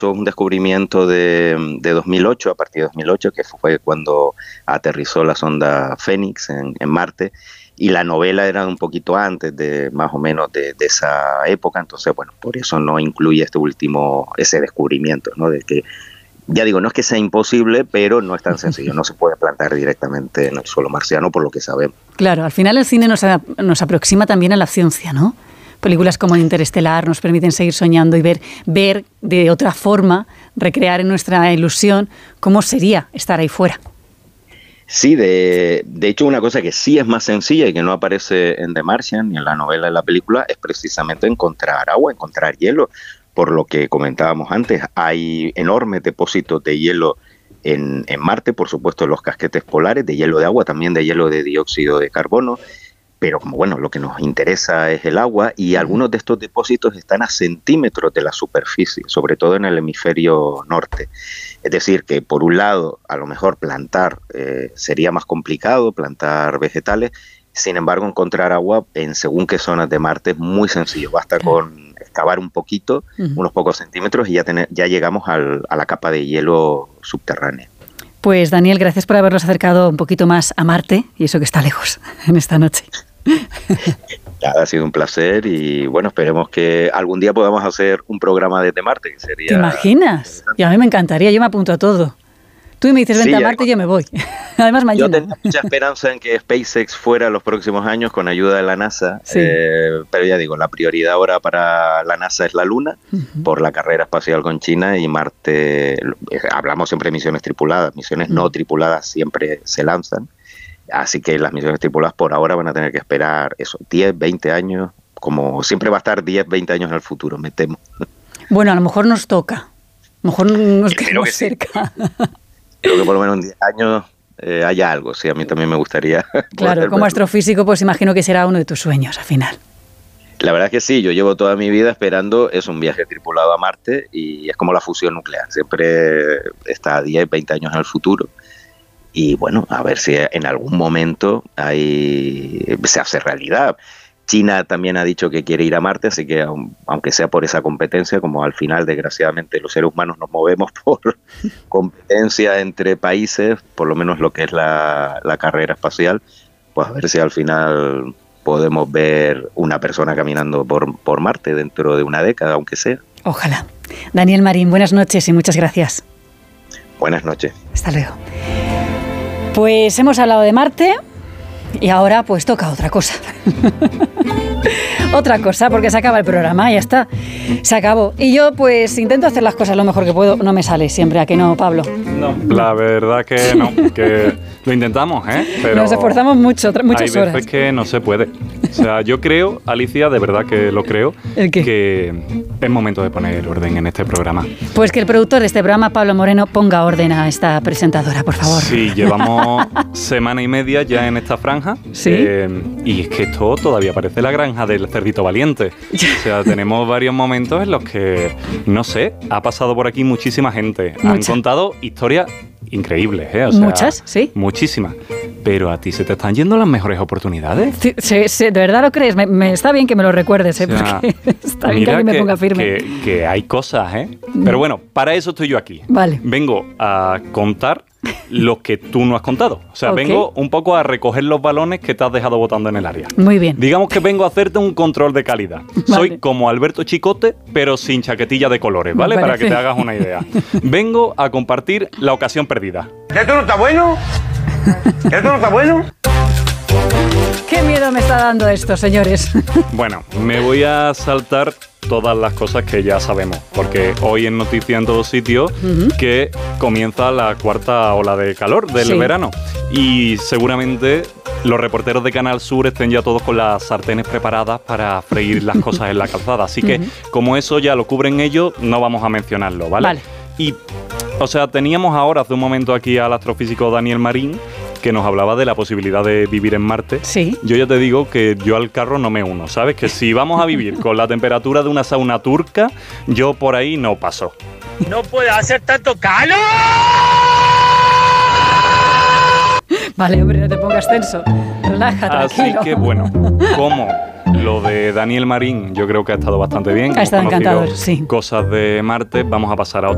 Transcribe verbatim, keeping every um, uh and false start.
un descubrimiento de, de dos mil ocho, a partir de dos mil ocho, que fue cuando aterrizó la sonda Fénix en, en Marte, y la novela era un poquito antes, de más o menos de, de esa época, entonces, bueno, por eso no incluye este último, ese descubrimiento, ¿no? De que, ya digo, no es que sea imposible, pero no es tan sencillo, no se puede plantar directamente en el suelo marciano, por lo que sabemos. Claro, al final el cine nos, a, nos aproxima también a la ciencia, ¿no? Películas como Interestelar nos permiten seguir soñando y ver, ver de otra forma, recrear en nuestra ilusión cómo sería estar ahí fuera. Sí, de, de hecho una cosa que sí es más sencilla y que no aparece en The Martian ni en la novela de la película es precisamente encontrar agua, encontrar hielo. Por lo que comentábamos antes, hay enormes depósitos de hielo en, en Marte, por supuesto los casquetes polares, de hielo de agua, también de hielo de dióxido de carbono, pero como bueno, lo que nos interesa es el agua y algunos de estos depósitos están a centímetros de la superficie, sobre todo en el hemisferio norte. Es decir, que por un lado, a lo mejor plantar eh, sería más complicado, plantar vegetales, sin embargo, encontrar agua en según qué zonas de Marte es muy sencillo, basta con excavar un poquito, uh-huh. unos pocos centímetros y ya, tener, ya llegamos al, a la capa de hielo subterránea. Pues Daniel, gracias por habernos acercado un poquito más a Marte y eso que está lejos en esta noche. Ha sido un placer y bueno, esperemos que algún día podamos hacer un programa desde Marte. Que sería ¿Te imaginas? Y a mí me encantaría, yo me apunto a todo. Tú me dices, vente sí, a Marte y yo me voy. Además, mañana. Yo tengo mucha esperanza en que SpaceX fuera los próximos años con ayuda de la NASA. Sí. Eh, pero ya digo, la prioridad ahora para la NASA es la Luna, uh-huh. por la carrera espacial con China, y Marte, hablamos siempre de misiones tripuladas, misiones uh-huh. no tripuladas siempre se lanzan. Así que las misiones tripuladas por ahora van a tener que esperar eso, diez, veinte años, como siempre va a estar diez, veinte años en el futuro, me temo. Bueno, a lo mejor nos toca, a lo mejor nos quedamos que cerca. Sí. Creo que por lo menos en diez años eh, haya algo, sí, a mí también me gustaría. Claro, como astrofísico, pues imagino que será uno de tus sueños al final. La verdad es que sí, yo llevo toda mi vida esperando, es un viaje tripulado a Marte y es como la fusión nuclear, siempre está a diez, veinte años en el futuro. Y bueno, a ver si en algún momento hay, se hace realidad. China también ha dicho que quiere ir a Marte, así que aunque sea por esa competencia, como al final desgraciadamente los seres humanos nos movemos por competencia entre países, por lo menos lo que es la, la carrera espacial, pues a ver si al final podemos ver una persona caminando por, por Marte dentro de una década, aunque sea. Ojalá. Daniel Marín, buenas noches y muchas gracias. Buenas noches. Hasta luego. Pues hemos hablado de Marte y ahora pues toca otra cosa. Otra cosa, porque se acaba el programa, ya está. Se acabó. Y yo pues intento hacer las cosas lo mejor que puedo. No me sale siempre, ¿a que no, Pablo? No, la verdad que no, que lo intentamos, ¿eh? Pero nos esforzamos mucho, muchas horas. Hay veces que no se puede. O sea, yo creo, Alicia, de verdad que lo creo, ¿El qué? Que es momento de poner orden en este programa. Pues que el productor de este programa, Pablo Moreno, ponga orden a esta presentadora, por favor. Sí, llevamos semana y media ya en esta franja. Sí. Eh, y es que esto todavía parece la granja del cerdito valiente. O sea, tenemos varios momentos en los que, no sé, ha pasado por aquí muchísima gente. Mucha. Han contado historias increíbles, ¿eh? O sea, muchas, sí. Muchísimas. Pero a ti se te están yendo las mejores oportunidades. Sí, sí, sí, ¿de verdad lo crees? Me, me está bien que me lo recuerdes, ¿eh? O sea, porque está bien que alguien me ponga firme. Que, que hay cosas, ¿eh? Pero bueno, para eso estoy yo aquí. Vale. Vengo a contar lo que tú no has contado. O sea, okay. vengo un poco a recoger los balones que te has dejado botando en el área. Muy bien. Digamos que vengo a hacerte un control de calidad. Vale. Soy como Alberto Chicote, pero sin chaquetilla de colores, ¿vale? Para que te hagas una idea. Vengo a compartir la ocasión perdida. ¿Esto no está bueno? ¿Esto no está bueno? ¿Qué miedo me está dando esto, señores? Bueno, me voy a saltar todas las cosas que ya sabemos, porque hoy es noticia en todos sitios uh-huh. que comienza la cuarta ola de calor del sí. verano y seguramente los reporteros de Canal Sur estén ya todos con las sartenes preparadas para freír las cosas en la calzada, así que uh-huh. como eso ya lo cubren ellos, no vamos a mencionarlo, ¿vale? Vale. Y, o sea, teníamos ahora hace un momento aquí al astrofísico Daniel Marín, que nos hablaba de la posibilidad de vivir en Marte. Sí. Yo ya te digo que yo al carro no me uno, ¿sabes? Que si vamos a vivir con la temperatura de una sauna turca, yo por ahí no paso. ¡No puede hacer tanto calor! Vale, hombre, no te pongas tenso. Relaja, tranquilo. Así que, bueno, como lo de Daniel Marín yo creo que ha estado bastante bien. Ha estado encantador, sí. Cosas de Marte, vamos a pasar a otra.